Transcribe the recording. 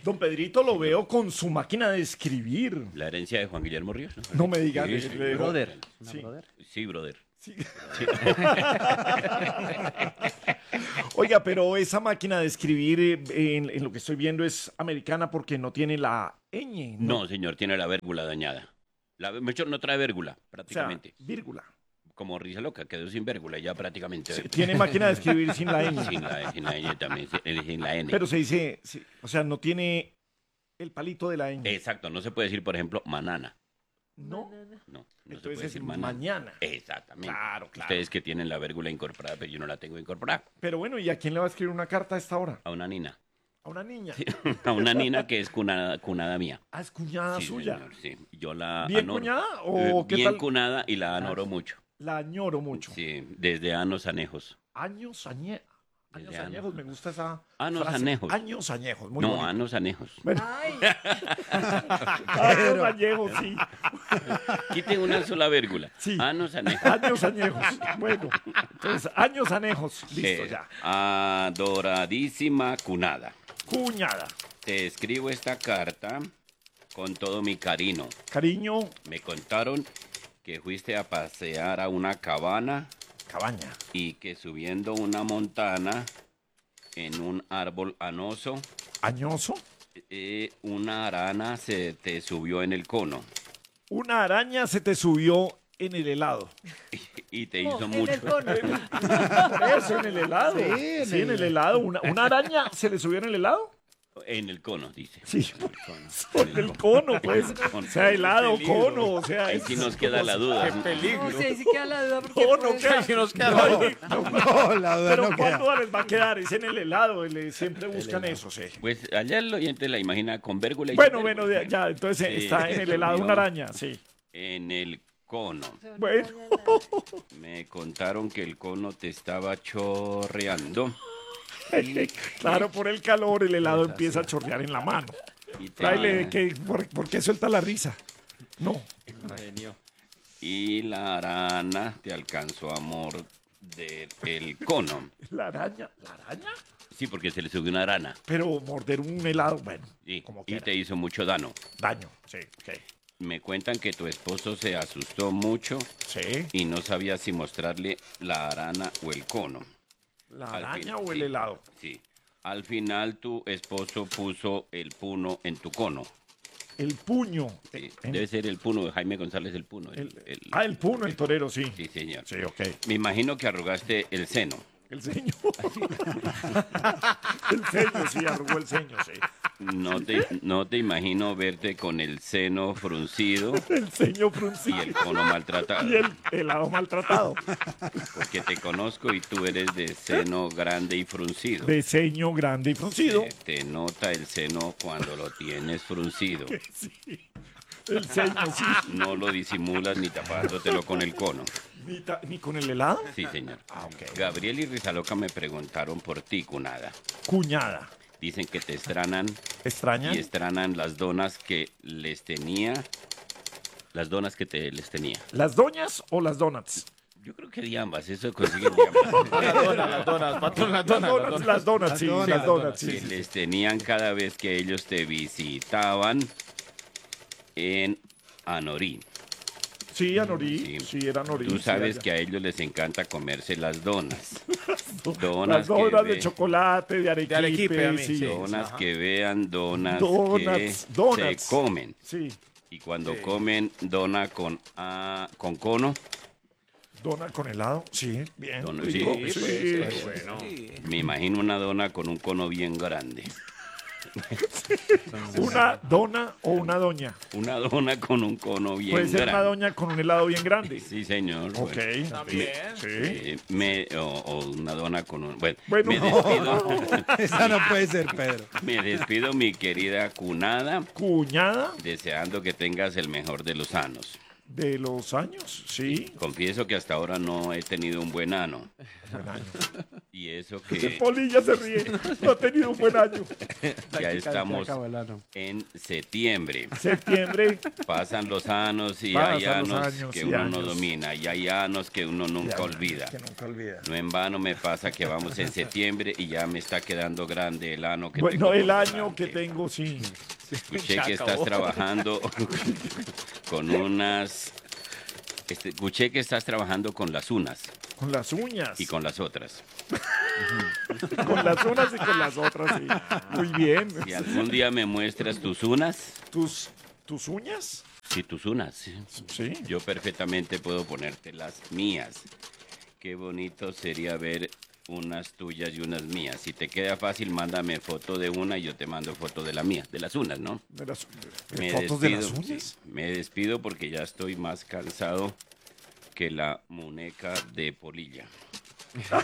Don Pedrito lo veo con su máquina de escribir. La herencia de Juan Guillermo Ríos, ¿no? No me digas. Sí, sí. Brother. Sí. Brother. Sí, brother. Sí. Oiga, pero esa máquina de escribir en lo que estoy viendo es americana porque no tiene la ñ. No, señor, tiene la vérgula dañada. Mejor no trae vérgula, O sea, prácticamente. vírgula. Como risa loca, quedó sin vérgula ya prácticamente. Sí, tiene máquina de escribir sin la ñ. Sin la N también, sin la N. Pero se dice, sí, o sea, no tiene el palito de la ñ. Exacto, no se puede decir, por ejemplo, manana. No, No, no se puede entonces es decir manana. mañana. Exactamente. Claro, claro. Ustedes que tienen la vérgula incorporada, pero yo no la tengo incorporada. Pero bueno, ¿y a quién le va a escribir una carta a esta hora? A una nina. A una niña. A una nina que es cunada mía. Ah, es cuñada Sí, suya. señor, sí. Yo la ¿Bien anoro. cuñada o qué bien tal? cunada y la anoro mucho. La añoro mucho. Sí, desde años anejos. Años Desde añejos, me gusta esa Años frase. anejos. Años añejos, muy No, bonito. años anejos. Bueno, Ay, años añejos, sí. Quiten una sola vérgula. Sí. Años anejos. Años añejos. Bueno, entonces, años anejos. Listo, ya. Adoradísima cunada. Cuñada. Te escribo esta carta con todo mi cariño. Cariño, Me contaron que fuiste a pasear a una cabana cabaña. y que subiendo una montana en un árbol anoso, Añoso. una arana se te subió en el cono Una araña se te subió en el helado. y te no, hizo en mucho. el cono. Por eso, en el helado. Sí, en el helado. Una araña se le subió en el helado. En el cono, dice. Sí, por el cono, pues. O sea, helado, cono, o sea. Ahí sí nos queda la duda. No, sí, ahí sí queda la duda porque No, no puede queda. ser- nos queda No, No, la duda pero no ¿cuándo queda. les va a quedar? Es en el helado. Siempre buscan eso, sí. Pues allá el oyente la imagina con vérgula y Bueno, sin bueno, vérgula. ya, entonces Sí, está en el helado una araña, sí. En el cono. Bueno, Me contaron que el cono te estaba chorreando. claro, por el calor el helado empieza a chorrear en la mano. Y, te- Fraile, ¿por qué suelta la risa? No, y la arana te alcanzó a morder el cono. la araña. ¿La araña? Sí, porque se le subió una arana. Pero morder un helado, bueno, Sí, como y quiera. te hizo mucho daño. Daño, sí, ok. Me cuentan que tu esposo se asustó mucho Sí, y no sabía si mostrarle la arana o el cono. la Al araña fin- o el sí, helado. Sí. Al final tu esposo puso el puno en tu cono. El puño. Sí, en- debe ser el puno de Jaime González el puno. el puño, el torero, sí. Sí, señor. Sí, ok. Me imagino que arrugaste el seno. El ceño. El ceño, sí, arrugó el ceño, sí. No te imagino verte con el seno fruncido El ceño y fruncido. el cono maltratado. Y el helado maltratado. Porque te conozco y tú eres de seno grande y fruncido. De ceño grande y fruncido. Te nota el seno cuando lo tienes fruncido. Sí. El ceño, sí. No lo disimulas ni tapándotelo con el cono. Ni con el helado. Sí, señor. Ah, ok. Gabriel y Rizaloca me preguntaron por ti, cunada. Cuñada. Dicen que te extranan ¿Extraña? y extranan las donas que les tenía. Las donas que les tenía. ¿Las doñas o las donuts? Yo creo que de ambas, eso consiguen de ambas. Las donas, patrón, las donas. Las donuts, sí, donas, las donuts, sí. Que les tenían cada vez que ellos te visitaban en Anorí. Sí, Anorí, Sí. sí, era Anorí. Tú sí, sabes allá. que a ellos les encanta comerse las donas. Las Donas, donas que de ve- chocolate, de arequipe, arequipe, a mí, sí. sí. donas Ajá. que vean donas, Donuts, que donuts. se comen. Sí, Y cuando comen dona con cono, dona con helado, sí, bien. Dona, rico, sí, sí. pues, bueno. me imagino una dona con un cono bien grande. ¿Una dona o una doña? Una dona con un cono bien Puede ser grande. una doña con un helado bien grande. Sí, señor. Ok. Bueno, También. Sí. o una dona con un... Bueno, Bueno. me despido. Esa no puede ser, Pedro. Me despido, mi querida cunada, Cuñada deseando que tengas el mejor de los años. de los años, sí. Confieso que hasta ahora no he tenido un buen ano. Buen año. Y eso El que Polilla se ríe. No ha tenido un buen año. ya estamos en septiembre. Septiembre. Pasan los años y Pasan hay los años años que y uno no años. domina y hay años que uno nunca olvida. Que nunca olvida. No en vano me pasa que vamos en septiembre y ya me está quedando grande el ano que Bueno, tengo el por año que delante. tengo, sí. Escuché que estás trabajando con unas... escuché que estás trabajando con las unas Con las uñas. y con las otras. Con las unas y con las otras, sí. Muy bien. Si algún día me muestras tus unas, ¿Tus uñas? sí, tus unas, Sí. yo perfectamente puedo ponerte las mías. Qué bonito sería ver unas tuyas y unas mías. Si te queda fácil, mándame foto de una y yo te mando foto de la mía, de las unas, ¿no? De las, Me ¿Fotos de las despido, uñas? sí, me despido porque ya estoy más cansado que la muñeca de Polilla.